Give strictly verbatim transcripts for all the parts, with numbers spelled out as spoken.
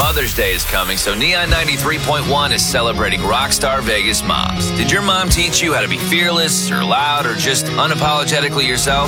Mother's Day is coming, so Neon ninety-three point one is celebrating Rockstar Vegas moms. Did your mom teach you how to be fearless or loud or just unapologetically yourself?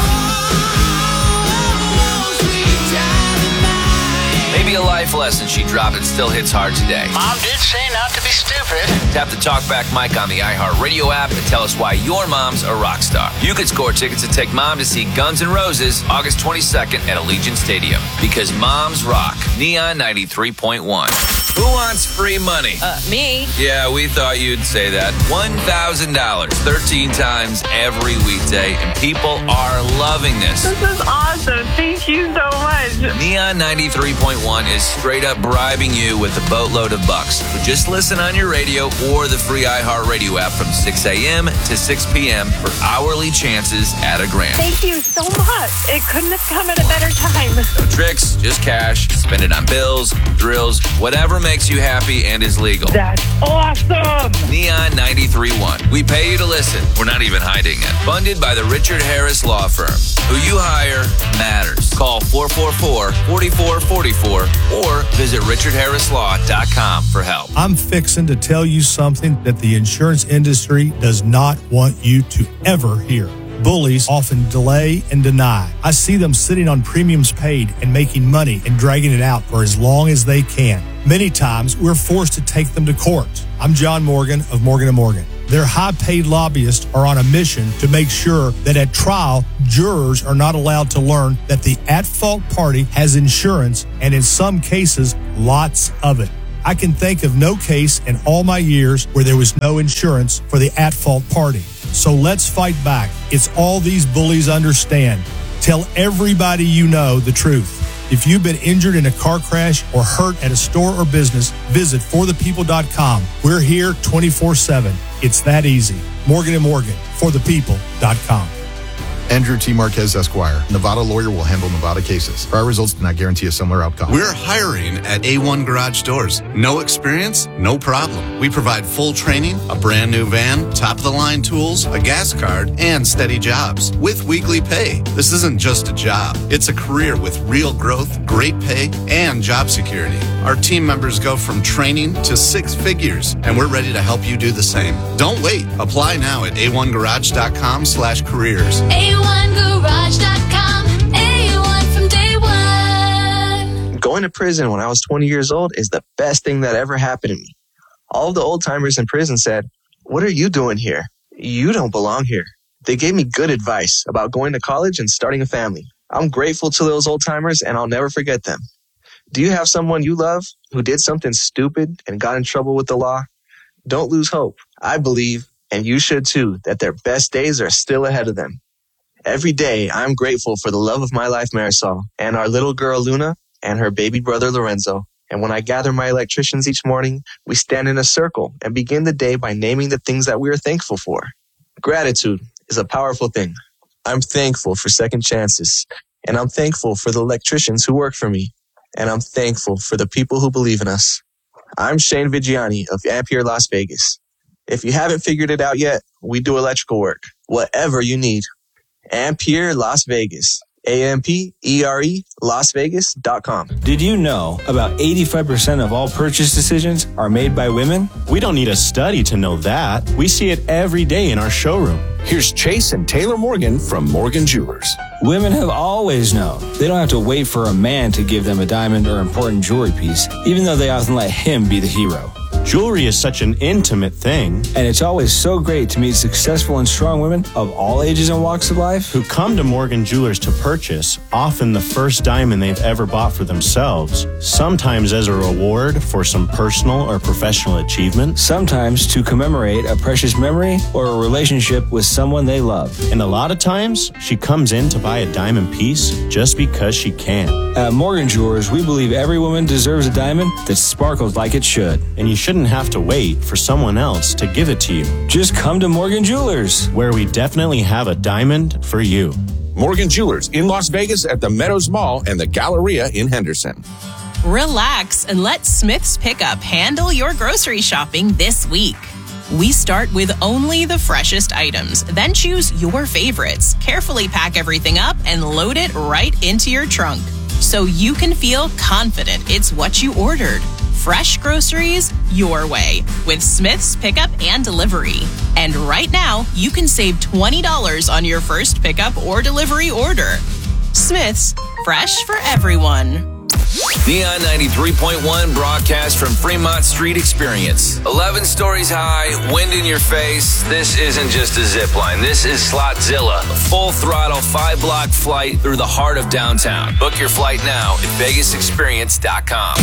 Maybe a life lesson she dropped and still hits hard today. Mom did say not to be stupid. Tap the TalkBack mic on the iHeartRadio app and tell us why your mom's a rock star. You could score tickets to take Mom to see Guns N' Roses August twenty-second at Allegiant Stadium. Because moms rock. Neon ninety-three point one. Who wants free money? Uh, me. Yeah, we thought you'd say that. one thousand dollars, thirteen times every weekday, and people are loving this. This is awesome. Thank you so much. Neon ninety-three point one is straight up bribing you with a boatload of bucks. So just listen on your radio or the free iHeartRadio app from six a.m. to six p.m. for hourly chances at a grand. Thank you so much. It couldn't have come at a better time. No tricks, just cash. Spend it on bills, drills, whatever makes you happy and is legal. That's awesome. Neon ninety-three point one. We pay you to listen. We're not even hiding it. Funded by the Richard Harris Law Firm. Who you hire matters. Call four four four, four four four four or visit richard harris law dot com for help. I'm fixing to tell you something that the insurance industry does not want you to ever hear. Bullies often delay and deny. I see them sitting on premiums paid and making money and dragging it out for as long as they can. Many times, we're forced to take them to court. I'm John Morgan of Morgan and Morgan. Their high-paid lobbyists are on a mission to make sure that at trial, jurors are not allowed to learn that the at-fault party has insurance, and in some cases, lots of it. I can think of no case in all my years where there was no insurance for the at-fault party. So let's fight back. It's all these bullies understand. Tell everybody you know the truth. If you've been injured in a car crash or hurt at a store or business, visit for the people dot com. We're here twenty-four seven. It's that easy. Morgan and Morgan, for the people dot com. Andrew T. Marquez, Esquire. Nevada lawyer will handle Nevada cases. Prior results do not guarantee a similar outcome. We're hiring at A one Garage Doors. No experience? No problem. We provide full training, a brand new van, top-of-the-line tools, a gas card, and steady jobs with weekly pay. This isn't just a job. It's a career with real growth, great pay, and job security. Our team members go from training to six figures, and we're ready to help you do the same. Don't wait. Apply now at A one garage dot com slash careers. A one garage dot com. A one from day one. Going to prison when I was twenty years old is the best thing that ever happened to me. All of the old timers in prison said, "What are you doing here? You don't belong here." They gave me good advice about going to college and starting a family. I'm grateful to those old timers, and I'll never forget them. Do you have someone you love who did something stupid and got in trouble with the law? Don't lose hope. I believe, and you should too, that their best days are still ahead of them. Every day, I'm grateful for the love of my life, Marisol, and our little girl, Luna, and her baby brother, Lorenzo. And when I gather my electricians each morning, we stand in a circle and begin the day by naming the things that we are thankful for. Gratitude is a powerful thing. I'm thankful for second chances, and I'm thankful for the electricians who work for me, and I'm thankful for the people who believe in us. I'm Shane Vigiani of Ampere Las Vegas. If you haven't figured it out yet, we do electrical work, whatever you need. Ampere Las Vegas. A M P E R E Las Vegas dot com. Did you know about eighty-five percent of all purchase decisions are made by women? We don't need a study to know that. We see it every day in our showroom. Here's Chase and Taylor Morgan from Morgan Jewelers. Women have always known they don't have to wait for a man to give them a diamond or important jewelry piece, even though they often let him be the hero. Jewelry is such an intimate thing. And it's always so great to meet successful and strong women of all ages and walks of life who come to Morgan Jewelers to purchase, often the first diamond they've ever bought for themselves, sometimes as a reward for some personal or professional achievement, sometimes to commemorate a precious memory or a relationship with someone they love. And a lot of times, she comes in to buy a diamond piece just because she can. At Morgan Jewelers, we believe every woman deserves a diamond that sparkles like it should. And you shouldn't have to wait for someone else to give it to you. Just come to Morgan Jewelers, where we definitely have a diamond for you. Morgan Jewelers in Las Vegas at the Meadows Mall and the Galleria in Henderson. Relax and let Smith's Pickup handle your grocery shopping this week. We start with only the freshest items, then choose your favorites, carefully pack everything up, and load it right into your trunk so you can feel confident it's what you ordered. fresh groceries your way with Smith's Pickup and Delivery. And right now, you can save twenty dollars on your first pickup or delivery order. Smith's, fresh for everyone. Neon ninety-three point one broadcast from Fremont Street Experience. eleven stories high, wind in your face. This isn't just a zip line. This is Slotzilla. A full throttle, five block flight through the heart of downtown. Book your flight now at Vegas Experience dot com.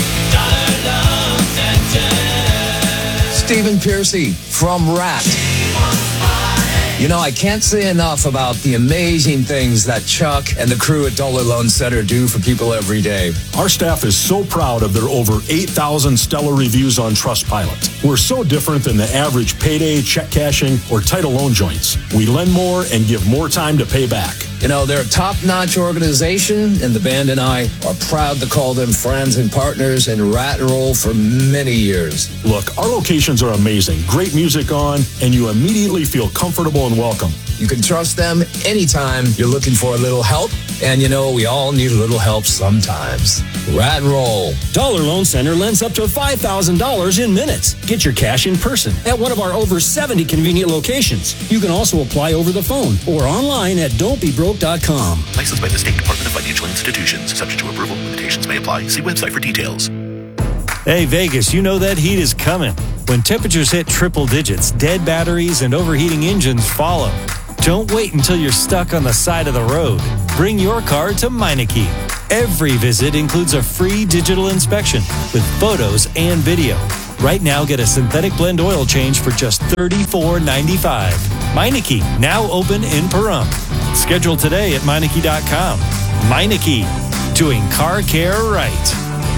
Stephen Piercy from Rat. You know, I can't say enough about the amazing things that Chuck and the crew at Dollar Loan Center do for people every day. Our staff is so proud of their over eight thousand stellar reviews on Trustpilot. We're so different than the average payday, check cashing, or title loan joints. We lend more and give more time to pay back. You know, they're a top-notch organization, and the band and I are proud to call them friends and partners in Rat and Roll for many years. Look, our locations are amazing. Great music on, and you immediately feel comfortable and welcome. You can trust them anytime you're looking for a little help. And you know, we all need a little help sometimes. Rat and Roll. Dollar Loan Center lends up to five thousand dollars in minutes. Get your cash in person at one of our over seventy convenient locations. You can also apply over the phone or online at don't be broke dot com. Licensed by the State Department of Financial Institutions. Subject to approval. Limitations may apply. See website for details. Hey, Vegas, you know that heat is coming. When temperatures hit triple digits, dead batteries and overheating engines follow. Don't wait until you're stuck on the side of the road. Bring your car to Meineke. Every visit includes a free digital inspection with photos and video. Right now, get a synthetic blend oil change for just thirty-four ninety-five. Meineke, now open in Pahrump. Schedule today at Meineke dot com. Meineke, doing car care right.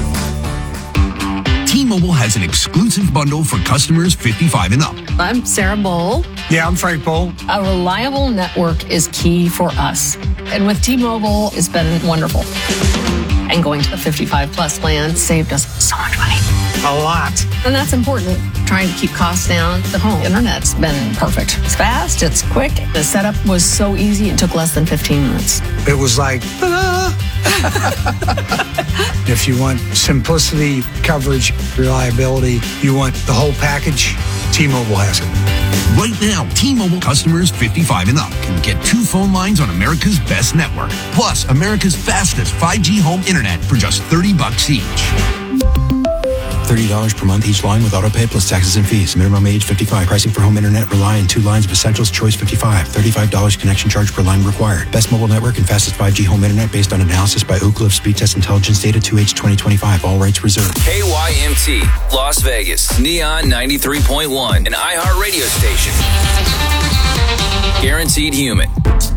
T-Mobile has an exclusive bundle for customers fifty-five and up. I'm Sarah Bowl. Yeah, I'm Frank Bowl. A reliable network is key for us. And with T-Mobile, it's been wonderful. And going to the fifty-five plus plan saved us so much money. A lot. And that's important. Trying to keep costs down. The home internet's been perfect. It's fast, it's quick. The setup was so easy, it took less than fifteen minutes. It was like, ta-da! If you want simplicity, coverage, reliability, you want the whole package, T-Mobile has it. Right now, T-Mobile customers fifty-five and up can get two phone lines on America's best network, plus America's fastest five G home internet for just thirty bucks each. thirty dollars per month each line with autopay plus taxes and fees. Minimum age fifty-five. Pricing for home internet rely on two lines of Essentials Choice fifty-five. thirty-five dollars connection charge per line required. Best mobile network and fastest five G home internet based on analysis by Ookla of Speed Test Intelligence Data two H twenty twenty-five. All rights reserved. K Y M T, Las Vegas, Neon ninety-three point one, an iHeartRadio station. Guaranteed human.